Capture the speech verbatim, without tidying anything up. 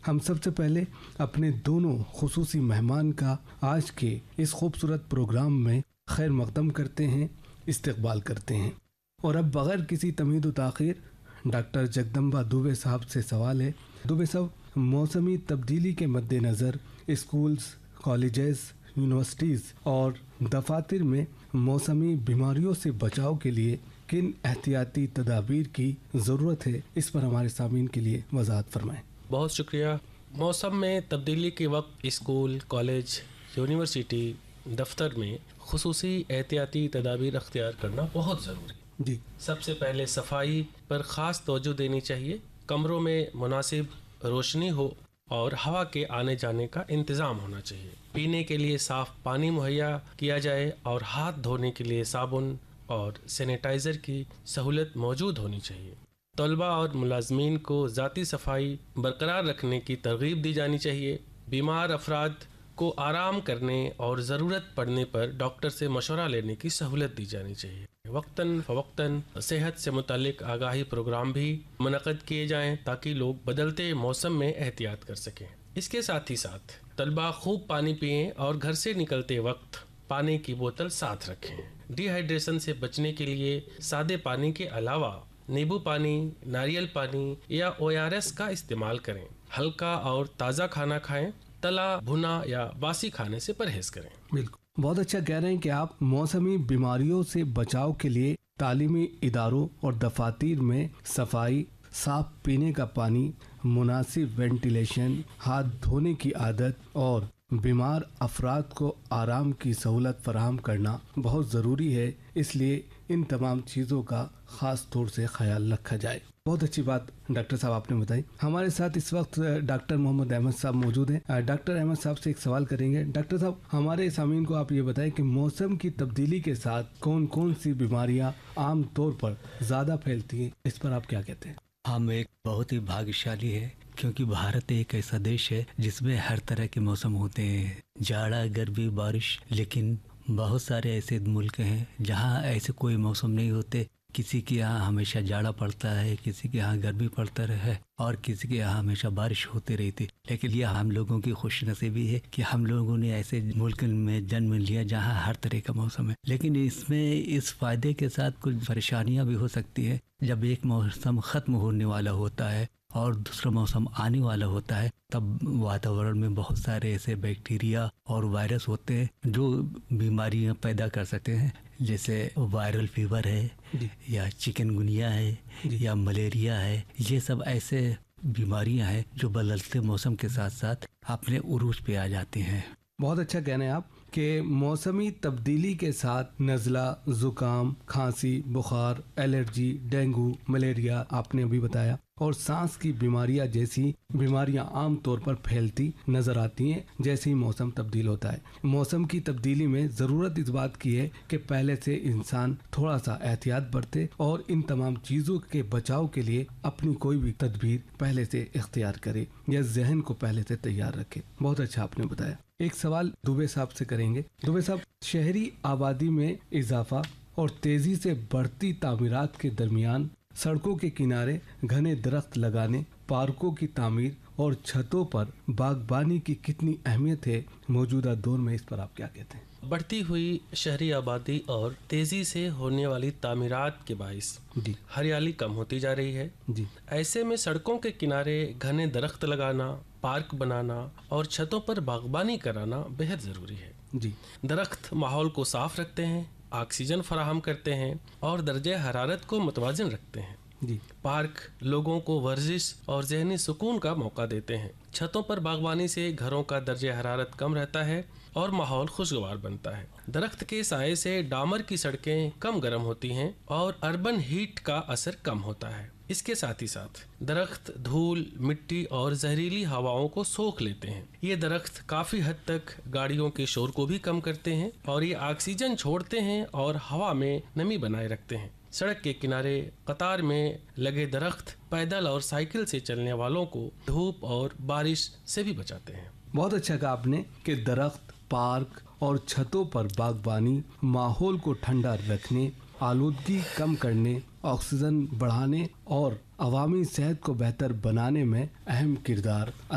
ہم سب سے پہلے اپنے دونوں خصوصی مہمان کا آج کے اس خوبصورت پروگرام میں خیر مقدم کرتے ہیں، استقبال کرتے ہیں، اور اب بغیر کسی تمہید و تاخیر ڈاکٹر جگدمبا دوبے صاحب سے سوال ہے۔ دوبے صاحب، موسمی تبدیلی کے مد نظر اسکولز، کالجز، یونیورسٹیز اور دفاتر میں موسمی بیماریوں سے بچاؤ کے لیے کن احتیاطی تدابیر کی ضرورت ہے، اس پر ہمارے سامعین کے لیے وضاحت فرمائیں۔ بہت شکریہ۔ موسم میں تبدیلی کے وقت اسکول، کالج، یونیورسٹی، دفتر میں خصوصی احتیاطی تدابیر اختیار کرنا بہت ضروری ہے۔ جی، سب سے پہلے صفائی پر خاص توجہ دینی چاہیے۔ کمروں میں مناسب روشنی ہو اور ہوا کے آنے جانے کا انتظام ہونا چاہیے۔ پینے کے لیے صاف پانی مہیا کیا جائے اور ہاتھ دھونے کے لیے صابن اور سینیٹائزر کی سہولت موجود ہونی چاہیے۔ طلباء اور ملازمین کو ذاتی صفائی برقرار رکھنے کی ترغیب دی جانی چاہیے۔ بیمار افراد کو آرام کرنے اور ضرورت پڑنے پر ڈاکٹر سے مشورہ لینے کی سہولت دی جانی چاہیے۔ وقتاً فوقتاً صحت سے متعلق آگاہی پروگرام بھی منعقد کیے جائیں تاکہ لوگ بدلتے موسم میں احتیاط کر سکیں۔ اس کے ساتھ ہی ساتھ طلباء خوب پانی پئیں اور گھر سے نکلتے وقت پانی کی بوتل ساتھ رکھیں۔ ڈی ہائیڈریشن سے بچنے کے لیے سادے پانی کے علاوہ نیبو پانی، ناریل پانی یا او آر ایس کا استعمال کریں۔ ہلکا اور تازہ کھانا کھائیں۔ تلا بھنا یا باسی کھانے سے پرہیز کریں۔ بالکل، بہت اچھا کہہ رہے ہیں کہ آپ موسمی بیماریوں سے بچاؤ کے لیے تعلیمی اداروں اور دفاتر میں صفائی، صاف پینے کا پانی، مناسب وینٹیلیشن، ہاتھ دھونے کی عادت اور بیمار افراد کو آرام کی سہولت فراہم کرنا بہت ضروری ہے، اس لیے ان تمام چیزوں کا خاص طور سے خیال رکھا جائے۔ بہت اچھی بات ڈاکٹر صاحب آپ نے بتائی۔ ہمارے ساتھ اس وقت ڈاکٹر محمد احمد صاحب موجود ہیں۔ ڈاکٹر احمد صاحب سے ایک سوال کریں گے۔ ڈاکٹر صاحب، ہمارے سامعین کو آپ یہ بتائیں کہ موسم کی تبدیلی کے ساتھ کون کون سی بیماریاں عام طور پر زیادہ پھیلتی ہیں، اس پر آپ کیا کہتے ہیں؟ ہم ایک بہت ہی بھاگشالی ہے کیونکہ بھارت ایک ایسا دیش ہے جس میں ہر طرح کے موسم ہوتے ہیں، جاڑا، گرمی، بارش، لیکن بہت سارے ایسے ملک ہیں جہاں ایسے کوئی موسم نہیں ہوتے۔ کسی کے یہاں ہمیشہ جاڑا پڑتا ہے، کسی کے یہاں گرمی پڑتا ہے اور کسی کے یہاں ہمیشہ بارش ہوتی رہتی۔ لیکن یہ ہم لوگوں کی خوش نصیبی ہے کہ ہم لوگوں نے ایسے ملک میں جنم لیا جہاں ہر طرح کا موسم ہے۔ لیکن اس میں اس فائدے کے ساتھ کچھ پریشانیاں بھی ہو سکتی ہیں۔ جب ایک موسم ختم ہونے والا ہوتا ہے اور دوسرا موسم آنے والا ہوتا ہے تب واتاورن میں بہت سارے ایسے بیکٹیریا اور وائرس ہوتے ہیں جو بیماریاں پیدا کر سکتے ہیں، جیسے وائرل فیور ہے جی، یا چکن گنیا ہے جی، یا ملیریا ہے۔ یہ سب ایسے بیماریاں ہیں جو بدلتے موسم کے ساتھ ساتھ اپنے عروج پہ آ جاتی ہیں۔ بہت اچھا کہنا ہے آپ کہ موسمی تبدیلی کے ساتھ نزلہ، زکام، کھانسی، بخار، الرجی، ڈینگو، ملیریا آپ نے ابھی بتایا، اور سانس کی بیماریاں جیسی بیماریاں عام طور پر پھیلتی نظر آتی ہیں جیسے ہی موسم تبدیل ہوتا ہے۔ موسم کی تبدیلی میں ضرورت اس بات کی ہے کہ پہلے سے انسان تھوڑا سا احتیاط برتے اور ان تمام چیزوں کے بچاؤ کے لیے اپنی کوئی بھی تدبیر پہلے سے اختیار کرے یا ذہن کو پہلے سے تیار رکھے۔ بہت اچھا آپ نے بتایا۔ ایک سوال دوبے صاحب سے کریں گے۔ دوبے صاحب، شہری آبادی میں اضافہ اور تیزی سے بڑھتی تعمیرات کے درمیان سڑکوں کے کنارے گھنے درخت لگانے، پارکوں کی تعمیر اور چھتوں پر باغبانی کی کتنی اہمیت ہے موجودہ دور میں، اس پر آپ کیا کہتے ہیں؟ بڑھتی ہوئی شہری آبادی اور تیزی سے ہونے والی تعمیرات کے باعث جی ہریالی کم ہوتی جا رہی ہے۔ جی ایسے میں سڑکوں کے کنارے گھنے درخت لگانا، پارک بنانا اور چھتوں پر باغبانی کرانا بہت ضروری ہے۔ جی درخت ماحول کو صاف رکھتے ہیں، آکسیجن فراہم کرتے ہیں اور درجہ حرارت کو متوازن رکھتے ہیں۔ جی پارک لوگوں کو ورزش اور ذہنی سکون کا موقع دیتے ہیں۔ چھتوں پر باغبانی سے گھروں کا درجہ حرارت کم رہتا ہے اور ماحول خوشگوار بنتا ہے۔ درخت کے سائے سے ڈامر کی سڑکیں کم گرم ہوتی ہیں اور اربن ہیٹ کا اثر کم ہوتا ہے۔ اس کے ساتھ ہی ساتھ درخت دھول، مٹی اور زہریلی ہواؤں کو سوکھ لیتے ہیں۔ یہ درخت کافی حد تک گاڑیوں کے شور کو بھی کم کرتے ہیں اور یہ آکسیجن چھوڑتے ہیں اور ہوا میں نمی بنائے رکھتے ہیں۔ سڑک کے کنارے قطار میں لگے درخت پیدل اور سائیکل سے چلنے والوں کو دھوپ اور بارش سے بھی بچاتے ہیں۔ بہت اچھا کہا آپ نے کہ درخت، پارک اور چھتوں پر باغبانی ماحول کو ٹھنڈا رکھنے، آلودگی کم کرنے، آکسیجن بڑھانے اور عوامی صحت کو بہتر بنانے میں اہم کردار